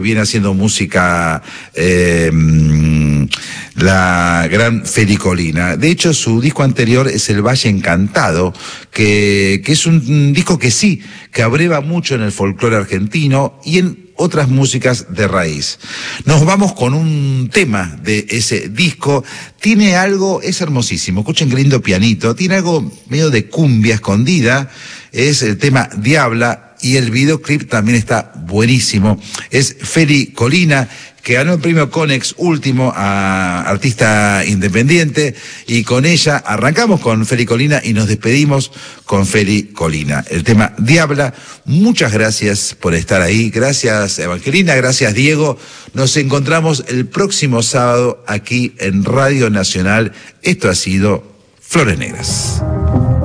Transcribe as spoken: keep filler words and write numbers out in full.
Viene haciendo música eh, la gran Feli Colina. De hecho, su disco anterior es El Valle Encantado, que, que es un disco que sí, que abreva mucho en el folclore argentino y en otras músicas de raíz. Nos vamos con un tema de ese disco. Tiene algo, es hermosísimo, escuchen qué lindo pianito, tiene algo medio de cumbia escondida, es el tema Diabla. Y el videoclip también está buenísimo. Es Feli Colina, que ganó el premio Conex último a artista independiente. Y con ella arrancamos con Feli Colina y nos despedimos con Feli Colina. El tema Diabla. Muchas gracias por estar ahí. Gracias, Evangelina. Gracias, Diego. Nos encontramos el próximo sábado aquí en Radio Nacional. Esto ha sido Flores Negras.